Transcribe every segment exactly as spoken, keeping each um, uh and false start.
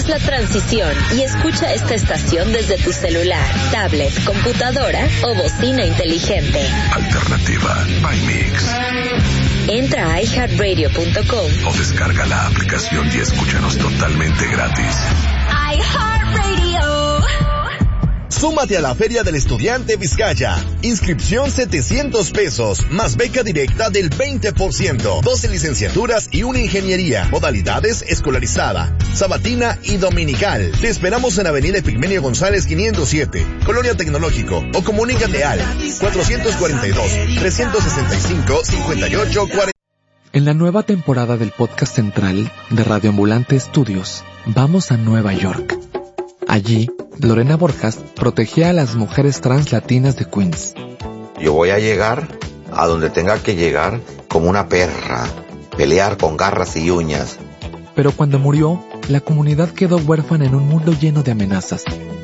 Haz la transición y escucha esta estación desde tu celular, tablet, computadora o bocina inteligente. Alternativa by Mix. Entra a i heart radio punto com o descarga la aplicación y escúchanos totalmente gratis. iHeartRadio. Súmate a la Feria del Estudiante Vizcaya. Inscripción setecientos pesos, más beca directa del veinte por ciento. doce licenciaturas y una ingeniería. Modalidades escolarizada, sabatina y dominical. Te esperamos en Avenida Epigmenio González quinientos siete, Colonia Tecnológico, o comunícate al cuatrocientos cuarenta y dos, trescientos sesenta y cinco, cincuenta y ocho cuarenta. En la nueva temporada del podcast central de Radio Ambulante Estudios, vamos a Nueva York. Allí, Lorena Borjas protegía a las mujeres trans latinas de Queens. Yo voy a llegar a donde tenga que llegar como una perra, pelear con garras y uñas. Pero cuando murió, la comunidad quedó huérfana en un mundo lleno de amenazas.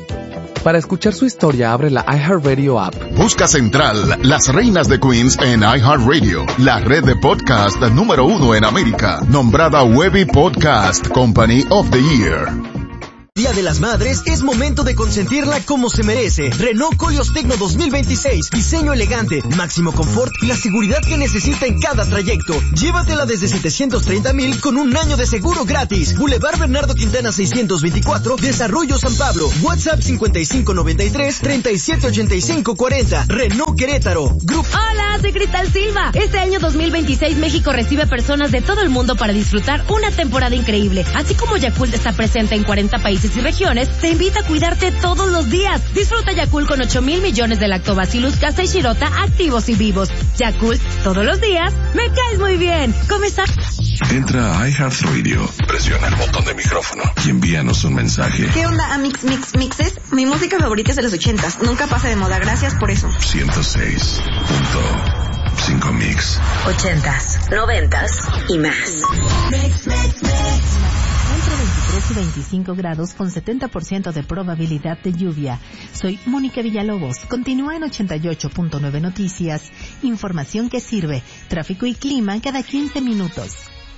Para escuchar su historia, abre la iHeartRadio app. Busca Central, las reinas de Queens en iHeartRadio, la red de podcast número uno en América, nombrada Webby Podcast Company of the Year. Día de las Madres es momento de consentirla como se merece. Renault Koleos Tecno dos mil veintiséis. Diseño elegante, máximo confort y la seguridad que necesita en cada trayecto. Llévatela desde setecientos treinta mil con un año de seguro gratis. Boulevard Bernardo Quintana seiscientos veinticuatro, Desarrollo San Pablo. WhatsApp cincuenta y cinco noventa y tres, treinta y siete ochenta y cinco cuarenta. Renault Querétaro. Grupo. Hola, soy Cristal Silva. Este año dos mil veintiséis México recibe personas de todo el mundo para disfrutar una temporada increíble. Así como Yakult está presente en cuarenta países y regiones, te invita a cuidarte todos los días. Disfruta Yakult con ocho mil millones de lactobacillus casei shirota activos y vivos. Yakult, todos los días, me caes muy bien. Comenzar. Entra a iHeartRadio, presiona el botón de micrófono y envíanos un mensaje. ¿Qué onda, Amix Mix Mixes? Mi música favorita es de los ochentas, nunca pasa de moda, gracias por eso. ciento seis punto cinco Mix. Ochentas, noventas y más. Mix, mix, mix. Entre veintitrés y veinticinco grados con setenta por ciento de probabilidad de lluvia. Soy Mónica Villalobos. Continúa en ochenta y ocho punto nueve Noticias. Información que sirve. Tráfico y clima cada quince minutos.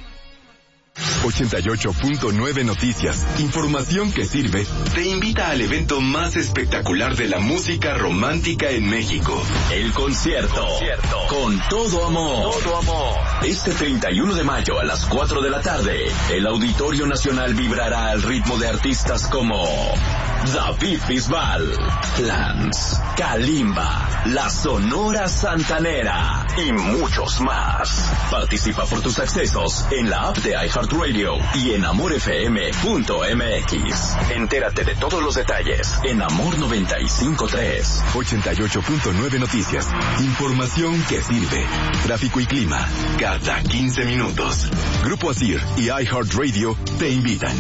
ochenta y ocho punto nueve Noticias, información que sirve, te invita al evento más espectacular de la música romántica en México. El concierto, concierto. Con todo amor. todo amor. Este treinta y uno de mayo a las cuatro de la tarde, el Auditorio Nacional vibrará al ritmo de artistas como David Bisbal, Lance, Kalimba, La Sonora Santanera y muchos más. Participa por tus accesos en la app de iHeartRadio y en amor f m punto m x. Entérate de todos los detalles en Amor noventa y cinco punto tres. ochenta y ocho punto nueve Noticias. Información que sirve. Tráfico y clima cada quince minutos. Grupo Asir y iHeartRadio te invitan.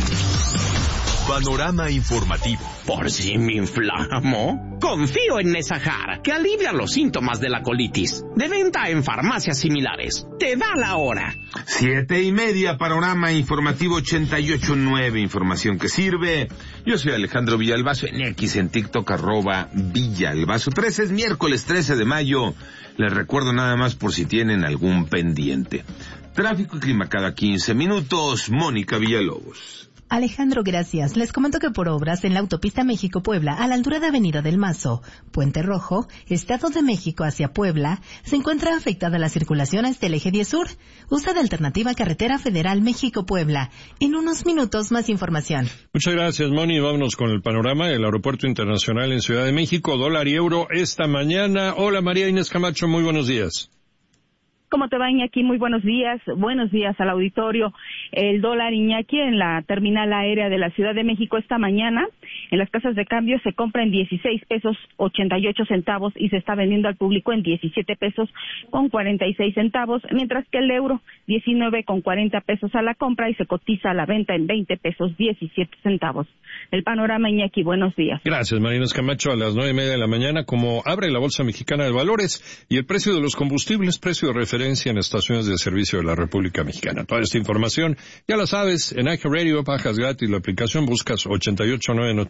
Panorama informativo. ¿Por si me inflamo? Confío en Nesahar, que alivia los síntomas de la colitis. De venta en farmacias similares. Te da la hora. Siete y media, Panorama informativo ochenta y ocho punto nueve, información que sirve. Yo soy Alejandro Villalbazo, en X, en TikTok, arroba Villalbazo. trece es miércoles trece de mayo. Les recuerdo nada más por si tienen algún pendiente. Tráfico y clima cada quince minutos. Mónica Villalobos. Alejandro, gracias. Les comento que por obras en la autopista México-Puebla, a la altura de Avenida del Mazo, Puente Rojo, Estado de México hacia Puebla, se encuentra afectada la circulación hasta el eje diez sur. Usa de alternativa carretera federal México-Puebla. En unos minutos, más información. Muchas gracias, Moni. Vámonos con el panorama. El Aeropuerto Internacional en Ciudad de México, dólar y euro esta mañana. Hola, María Inés Camacho, muy buenos días. ¿Cómo te va, Iñaki? Muy buenos días. Buenos días al auditorio. El dólar, Iñaki, en la terminal aérea de la Ciudad de México esta mañana, en las casas de cambio se compra en dieciséis pesos ochenta y ocho centavos y se está vendiendo al público en diecisiete pesos con cuarenta y seis centavos, mientras que el euro diecinueve con cuarenta pesos a la compra y se cotiza a la venta en veinte pesos diecisiete centavos. El panorama, Iñaki, buenos días. Gracias, María Inés Camacho. A las nueve y media de la mañana, como abre la Bolsa Mexicana de Valores y el precio de los combustibles, precio de referencia en estaciones de servicio de la República Mexicana. Toda esta información, ya la sabes, en iHeartRadio, bajas gratis la aplicación, buscas ochenta y ocho punto nueve Noticias.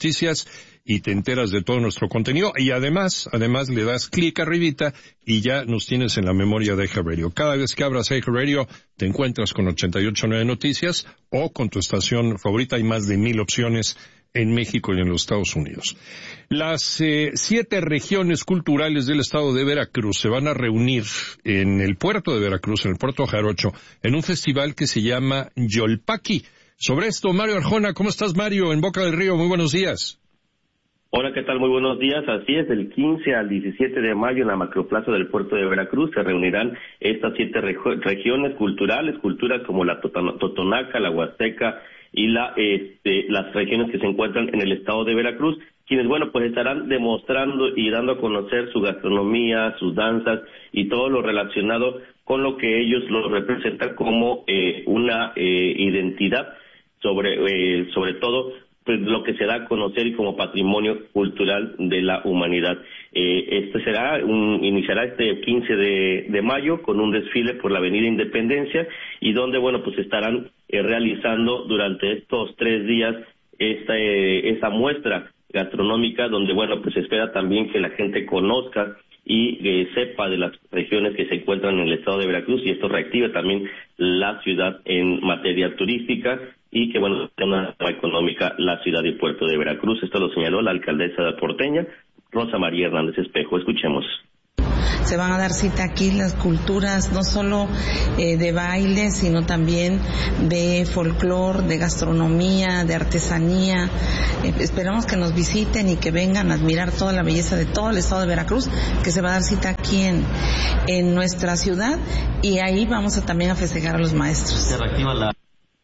Noticias y te enteras de todo nuestro contenido. Y además, además le das clic arribita y ya nos tienes en la memoria de iHeartRadio. Cada vez que abras iHeartRadio te encuentras con ochenta y ocho punto nueve Noticias o con tu estación favorita. Hay más de mil opciones en México y en los Estados Unidos. Las eh, siete regiones culturales del estado de Veracruz se van a reunir en el puerto de Veracruz, en el puerto Jarocho, en un festival que se llama Yolpaqui. Sobre esto, Mario Arjona, ¿cómo estás, Mario? En Boca del Río, muy buenos días. Hola, ¿qué tal? Muy buenos días. Así es, del quince al diecisiete de mayo en la macroplaza del puerto de Veracruz se reunirán estas siete reg- regiones culturales, culturas como la Totonaca, la Huasteca y la, este, las regiones que se encuentran en el estado de Veracruz, quienes, bueno, pues estarán demostrando y dando a conocer su gastronomía, sus danzas y todo lo relacionado con lo que ellos lo representan como eh, una eh, identidad, sobre, eh, sobre todo pues lo que se da a conocer y como patrimonio cultural de la humanidad. Eh, este será un, iniciará este quince de, de mayo con un desfile por la Avenida Independencia y donde, bueno, pues estarán eh, realizando durante estos tres días esta, eh, esta muestra gastronómica donde, bueno, pues se espera también que la gente conozca y eh, sepa de las regiones que se encuentran en el estado de Veracruz y esto reactiva también la ciudad en materia turística y que, bueno, sea una económica la ciudad y puerto de Veracruz. Esto lo señaló la alcaldesa de porteña, Rosa María Hernández Espejo. Escuchemos. Se van a dar cita aquí las culturas, no solo eh, de baile, sino también de folclor, de gastronomía, de artesanía. Eh, esperamos que nos visiten y que vengan a admirar toda la belleza de todo el estado de Veracruz, que se va a dar cita aquí en, en nuestra ciudad, y ahí vamos a también a festejar a los maestros. Se reactiva la...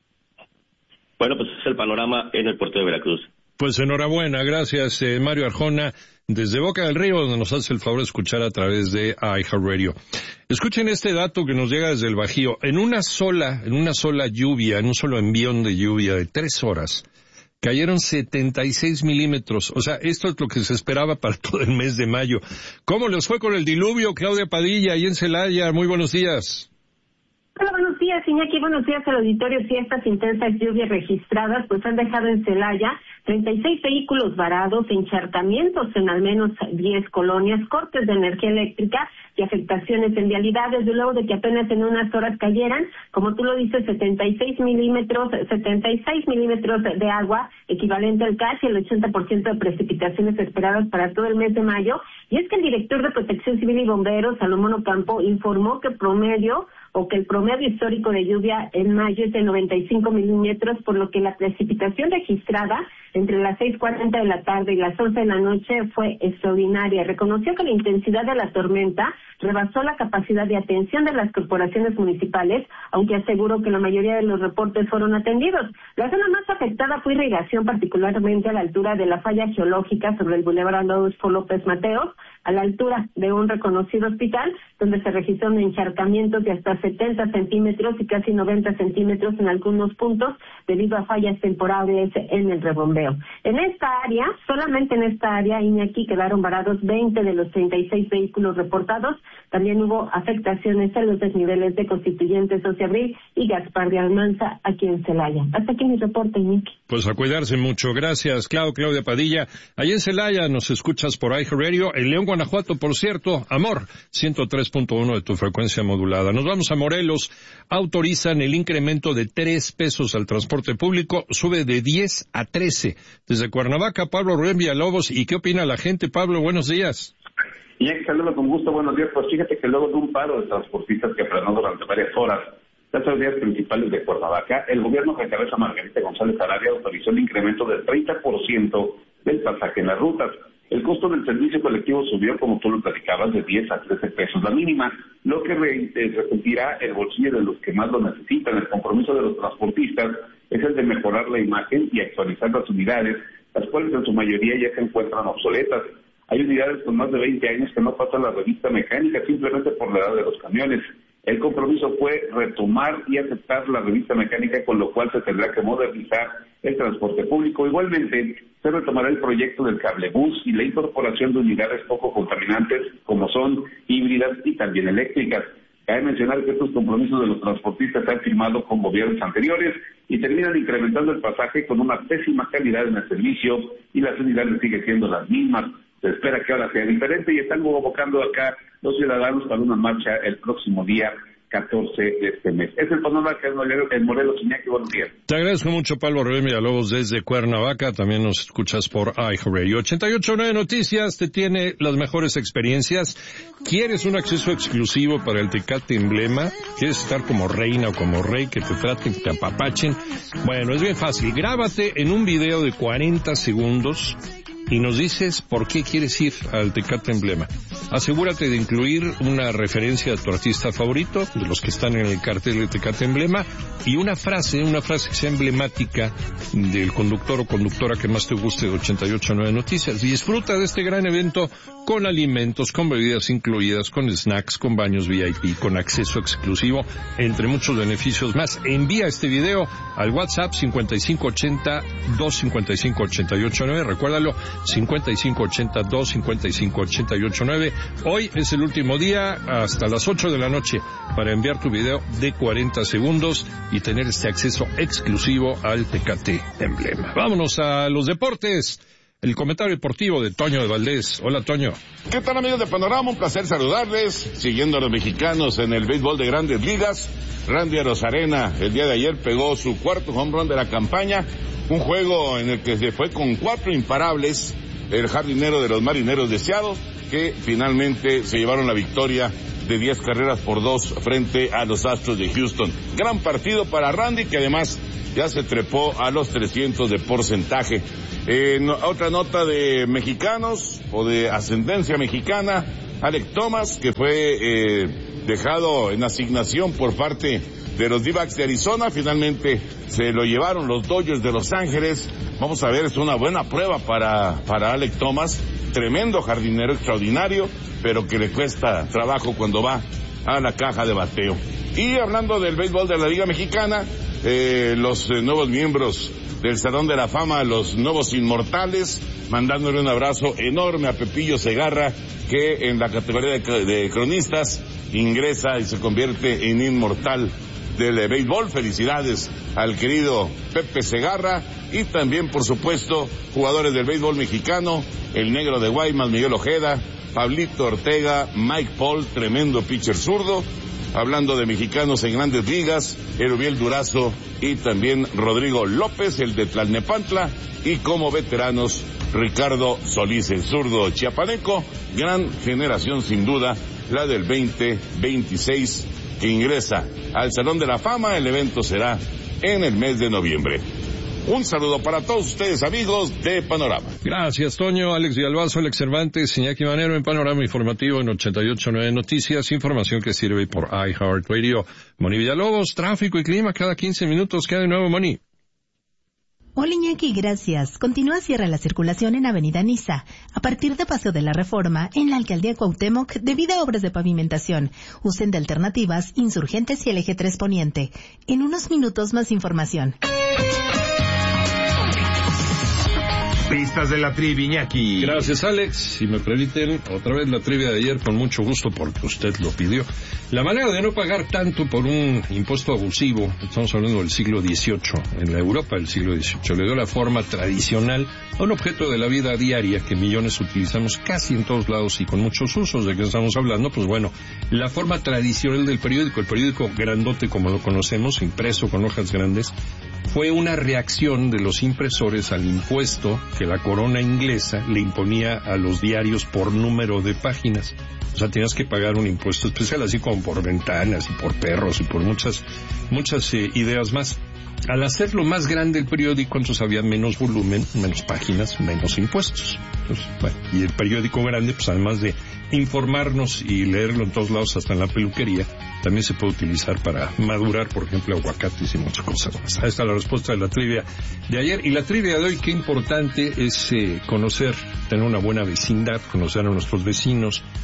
Bueno, pues es el panorama en el puerto de Veracruz. Pues enhorabuena, gracias eh, Mario Arjona, desde Boca del Río, donde nos hace el favor de escuchar a través de iHeartRadio. Escuchen este dato que nos llega desde el Bajío. En una sola, en una sola lluvia, en un solo envión de lluvia de tres horas, cayeron setenta y seis milímetros. O sea, esto es lo que se esperaba para todo el mes de mayo. ¿Cómo les fue con el diluvio, Claudia Padilla, ahí en Celaya? Muy buenos días. Hola, buenos días, Iñaki. Buenos días al auditorio. Sí, estas intensas lluvias registradas pues han dejado en Celaya treinta y seis vehículos varados, encharcamientos en al menos diez colonias, cortes de energía eléctrica y afectaciones en vialidades, de luego de que apenas en unas horas cayeran, como tú lo dices, setenta y seis milímetros, setenta y seis milímetros de agua, equivalente al casi el ochenta por ciento de precipitaciones esperadas para todo el mes de mayo. Y es que el director de Protección Civil y Bomberos, Salomón Ocampo, informó que promedio o que el promedio histórico de lluvia en mayo es de noventa y cinco milímetros, por lo que la precipitación registrada entre las seis cuarenta de la tarde y las once de la noche fue extraordinaria. Reconoció que la intensidad de la tormenta rebasó la capacidad de atención de las corporaciones municipales, aunque aseguró que la mayoría de los reportes fueron atendidos. La zona más afectada fue irrigación, particularmente a la altura de la falla geológica sobre el Boulevard Adolfo López Mateos, a la altura de un reconocido hospital, donde se registraron encharcamientos de hasta setenta centímetros y casi noventa centímetros en algunos puntos debido a fallas temporales en el rebombeo. En esta área, solamente en esta área, Iñaki, quedaron varados veinte de los treinta y seis vehículos reportados. También hubo afectaciones en los desniveles de Constituyentes Doce de Abril y Gaspar de Almanza aquí en Celaya. Hasta aquí mi reporte, Iñaki. Pues a cuidarse mucho. Gracias, Clau, Claudia Padilla. Allí en Celaya nos escuchas por iHeartRadio. En León, Guanajuato, por cierto, Amor, ciento tres punto uno de tu frecuencia modulada. Nos vamos a Morelos. Autorizan el incremento de tres pesos al transporte público. Sube de diez a trece. Desde Cuernavaca, Pablo Rubén Villalobos. ¿Y qué opina la gente? Pablo, buenos días. Y ya que saludo con gusto, buenos días. Pues fíjate que luego de un paro de transportistas que frenó durante varias horas las avenidas principales de Cuernavaca, el gobierno que encabeza Margarita González Arabia autorizó el incremento del treinta por ciento del pasaje en las rutas. El costo del servicio colectivo subió, como tú lo platicabas, de diez a trece pesos la mínima, lo que re- resentirá el bolsillo de los que más lo necesitan. El compromiso de los transportistas es el de mejorar la imagen y actualizar las unidades, las cuales en su mayoría ya se encuentran obsoletas. Hay unidades con más de veinte años que no pasan la revista mecánica simplemente por la edad de los camiones. El compromiso fue retomar y aceptar la revista mecánica, con lo cual se tendrá que modernizar el transporte público. Igualmente, se retomará el proyecto del cablebús y la incorporación de unidades poco contaminantes, como son híbridas y también eléctricas. Cabe mencionar que estos compromisos de los transportistas se han firmado con gobiernos anteriores y terminan incrementando el pasaje con una pésima calidad en el servicio y las unidades siguen siendo las mismas. Se espera que ahora sea diferente y están convocando acá los ciudadanos para una marcha el próximo día catorce de este mes. Es el panorama que en Morelos, Iñaki, buenos días. Te agradezco mucho, Pablo Rubén Villalobos, desde Cuernavaca. También nos escuchas por iHeartRadio. ochenta y ocho punto nueve Noticias te tiene las mejores experiencias. ¿Quieres un acceso exclusivo para el Tecate Emblema? ¿Quieres estar como reina o como rey, que te traten, que te apapachen? Bueno, es bien fácil. Grábate en un video de cuarenta segundos y nos dices por qué quieres ir al Tecate Emblema. Asegúrate de incluir una referencia a tu artista favorito, de los que están en el cartel de Tecate Emblema, y una frase, una frase que sea emblemática del conductor o conductora que más te guste de ochenta y ocho punto nueve Noticias. Y disfruta de este gran evento con alimentos, con bebidas incluidas, con snacks, con baños V I P, con acceso exclusivo, entre muchos beneficios más. Envía este video al WhatsApp cincuenta y cinco ochenta, dos cincuenta y cinco, ochenta y ocho nueve. Recuérdalo, cincuenta y cinco ochenta, dos cincuenta y cinco, ochenta y ocho nueve. Hoy es el último día hasta las ocho de la noche para enviar tu video de cuarenta segundos y tener este acceso exclusivo al Tecate Emblema. Vámonos a los deportes. El comentario deportivo de Toño de Valdés. Hola, Toño. ¿Qué tal, amigos de Panorama? Un placer saludarles. Siguiendo a los mexicanos en el béisbol de Grandes Ligas, Randy Arozarena el día de ayer pegó su cuarto home run de la campaña. Un juego en el que se fue con cuatro imparables el jardinero de los Marineros de Seattle, que finalmente se llevaron la victoria de diez carreras por dos frente a los Astros de Houston. Gran partido para Randy, que además ya se trepó a los trescientos de porcentaje. Eh, no, otra nota de mexicanos o de ascendencia mexicana, Alek Thomas, que fue eh, dejado en asignación por parte de los D-backs de Arizona, finalmente se lo llevaron los Dodgers de Los Ángeles. Vamos a ver, es una buena prueba para, para Alek Thomas, tremendo jardinero extraordinario, pero que le cuesta trabajo cuando va a la caja de bateo. Y hablando del béisbol de la Liga Mexicana, eh, los eh, nuevos miembros del Salón de la Fama, los nuevos inmortales, mandándole un abrazo enorme a Pepillo Segarra, que en la categoría de, de cronistas ingresa y se convierte en inmortal del eh, béisbol. Felicidades al querido Pepe Segarra, y también, por supuesto, jugadores del béisbol mexicano, el negro de Guaymas, Miguel Ojeda, Pablito Ortega, Mike Paul, tremendo pitcher zurdo. Hablando de mexicanos en Grandes Ligas, Erubiel Durazo y también Rodrigo López, el de Tlalnepantla, y como veteranos, Ricardo Solís, el zurdo chiapaneco. Gran generación sin duda, la del veinte veintiséis, que ingresa al Salón de la Fama. El evento será en el mes de noviembre. Un saludo para todos ustedes, amigos de Panorama. Gracias, Toño. Alex Villalbazo, Alex Cervantes, Iñaki Manero en Panorama Informativo en ochenta y ocho punto nueve Noticias. Información que sirve por iHeartRadio. Moni Villalobos, tráfico y clima cada quince minutos. ¿Qué hay de nuevo, Moni? Hola, Iñaki, gracias. Continúa cierra la circulación en Avenida Niza, a partir de Paseo de la Reforma, en la Alcaldía Cuauhtémoc, debido a obras de pavimentación. Usen de alternativas, Insurgentes y el Eje tres Poniente. En unos minutos más información. Pistas de la trivia, Iñaki. Gracias, Alex. Si me permiten, otra vez la trivia de ayer, con mucho gusto, porque usted lo pidió. La manera de no pagar tanto por un impuesto abusivo, estamos hablando del siglo dieciocho, en la Europa del siglo dieciocho, le dio la forma tradicional a un objeto de la vida diaria que millones utilizamos casi en todos lados y con muchos usos. ¿De qué estamos hablando? Pues bueno, la forma tradicional del periódico, el periódico grandote como lo conocemos, impreso con hojas grandes, fue una reacción de los impresores al impuesto que la corona inglesa le imponía a los diarios por número de páginas. O sea, tenías que pagar un impuesto especial, así como por ventanas y por perros y por muchas, muchas eh, ideas más. Al hacerlo más grande el periódico, entonces había menos volumen, menos páginas, menos impuestos. Entonces, bueno, y el periódico grande, pues además de informarnos y leerlo en todos lados, hasta en la peluquería, también se puede utilizar para madurar, por ejemplo, aguacates y muchas cosas más. Ahí está la respuesta de la trivia de ayer. Y la trivia de hoy, qué importante es eh, conocer, tener una buena vecindad, conocer a nuestros vecinos,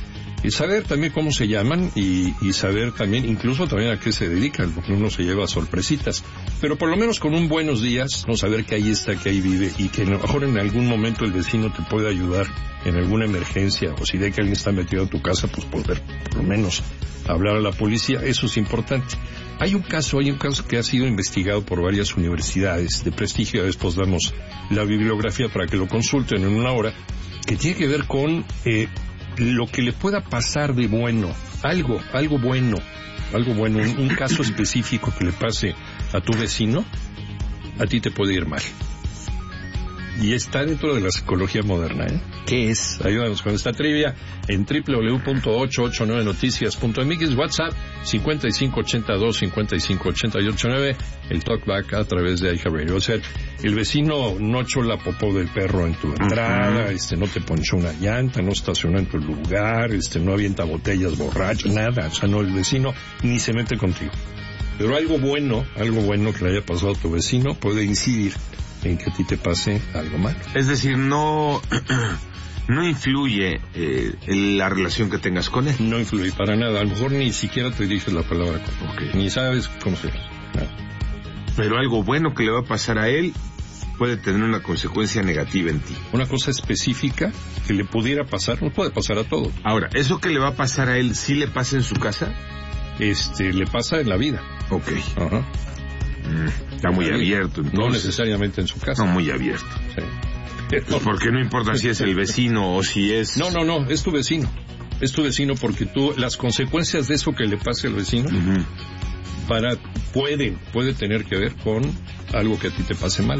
Y saber también cómo se llaman y, y saber también, incluso también a qué se dedican, porque uno se lleva sorpresitas. Pero por lo menos con un buenos días, no saber que ahí está, que ahí vive y que a lo mejor en algún momento el vecino te puede ayudar en alguna emergencia o si ve que alguien está metido en tu casa, pues poder por lo menos hablar a la policía, eso es importante. Hay un caso, hay un caso que ha sido investigado por varias universidades de prestigio, después damos la bibliografía para que lo consulten en una hora, que tiene que ver con eh, lo que le pueda pasar de bueno, algo, algo bueno, algo bueno, un, un caso específico que le pase a tu vecino, a ti te puede ir mal. Y está dentro de la psicología moderna, ¿eh? ¿Qué es? Ayúdanos con esta trivia en doble u doble u doble u punto ochocientos ochenta y nueve noticias punto m x, WhatsApp cincuenta y cinco ochenta y dos cincuenta y cinco ochenta y ocho nueve, el talkback a través de iHeartRadio. O sea, el vecino no echó la popó del perro en tu entrada, uh-huh. este, no te ponchó una llanta, no estacionó en tu lugar, este, no avienta botellas borracho, nada. O sea, no, el vecino ni se mete contigo. Pero algo bueno, algo bueno que le haya pasado a tu vecino puede incidir en que a ti te pase algo malo. Es decir, no no influye eh, en la relación que tengas con él. No influye para nada. A lo mejor ni siquiera te dices la palabra. Okay. Ni sabes cómo se llama. Pero algo bueno que le va a pasar a él puede tener una consecuencia negativa en ti. Una cosa específica que le pudiera pasar, no puede pasar a todos. Ahora, ¿eso que le va a pasar a él sí le pasa en su casa? Este, le pasa en la vida. Ok. Ajá. Está muy abierto, entonces. No necesariamente en su casa. No, muy abierto. Sí. Pues porque no importa si es el vecino o si es... No, no, no, es tu vecino. Es tu vecino porque tú, las consecuencias de eso que le pase al vecino, uh-huh. para, puede, puede tener que ver con algo que a ti te pase mal.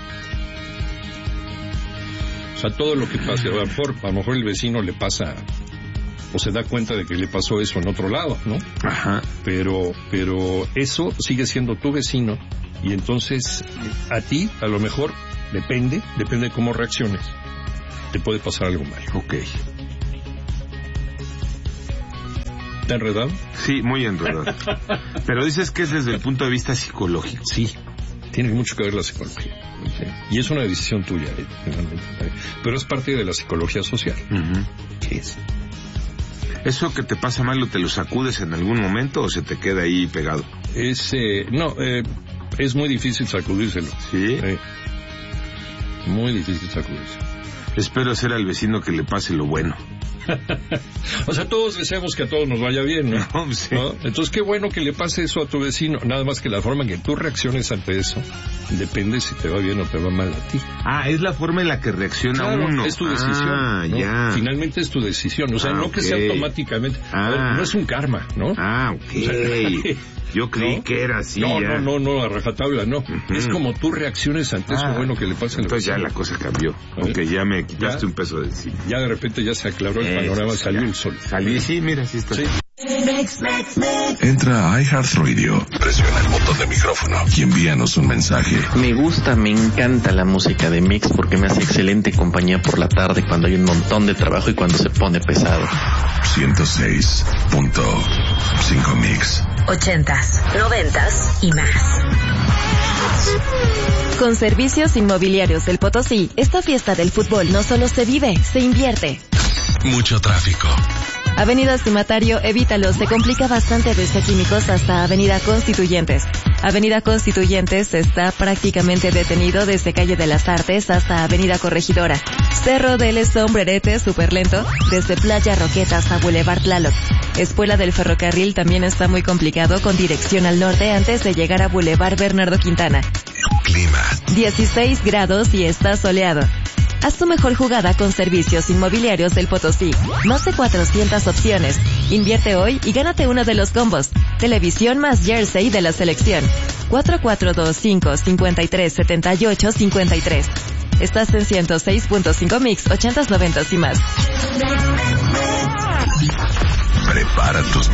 O sea, todo lo que pase, a lo mejor, a lo mejor el vecino le pasa... o se da cuenta de que le pasó eso en otro lado, ¿no? Ajá. Pero, pero eso sigue siendo tu vecino y entonces a ti, a lo mejor, depende, depende de cómo reacciones, te puede pasar algo mal. Ok. ¿Está enredado? Sí, muy enredado. Pero dices que es desde el punto de vista psicológico. Sí, tiene mucho que ver la psicología. ¿Sí? Y es una decisión tuya, ¿eh? Finalmente. Pero es parte de la psicología social. Uh-huh. ¿Qué es? ¿Eso que te pasa mal, te lo sacudes en algún momento o se te queda ahí pegado? Es, eh, no, eh, es muy difícil sacudírselo. ¿Sí? Eh, muy difícil sacudírselo. Espero ser al vecino que le pase lo bueno. O sea, todos deseamos que a todos nos vaya bien, ¿no? No, sí. ¿No? Entonces, qué bueno que le pase eso a tu vecino. Nada más que la forma en que tú reacciones ante eso depende si te va bien o te va mal a ti. Ah, es la forma en la que reacciona claro, uno. Es tu decisión. Ah, ¿no? ya. Finalmente es tu decisión. O sea, ah, no okay. que sea automáticamente. Ah. Ver, no es un karma, ¿no? Ah, ok. O sea, yo creí ¿no? que era así. No, ya. no, no, no, a rajatabla, no. Uh-huh. Es como tú reacciones ante eso ah, bueno que le pasa al entonces vecino. Ya la cosa cambió. Aunque ya me quitaste ya, un peso de encima. Ya de repente ya se aclaró el eso, panorama, salió ya. el sol. Salí, sí, mira, sí está. Sí. Entra a iHeartRadio, presiona el botón de micrófono y envíanos un mensaje. Me gusta, me encanta la música de Mix porque me hace excelente compañía por la tarde cuando hay un montón de trabajo y cuando se pone pesado. ciento seis punto cinco Mix. Ochentas, noventas y más. Con Servicios Inmobiliarios del Potosí, esta fiesta del fútbol no solo se vive, se invierte. Mucho tráfico. Avenida Cimatario, evítalo, se complica bastante desde Químicos hasta Avenida Constituyentes. Avenida Constituyentes está prácticamente detenido desde Calle de las Artes hasta Avenida Corregidora. Cerro del Sombrerete, súper lento, desde Playa Roqueta hasta Boulevard Tlaloc. Espuela del Ferrocarril también está muy complicado con dirección al norte antes de llegar a Boulevard Bernardo Quintana. Clima. dieciséis grados y está soleado. Haz tu mejor jugada con Servicios Inmobiliarios del Potosí. Más de cuatrocientas opciones. Invierte hoy y gánate uno de los combos. Televisión más jersey de la selección. cuatro cuatro dos cinco, cinco tres siete ocho, cinco tres. Estás en ciento seis punto cinco Mix, ochentas, noventas y más. Prepara tus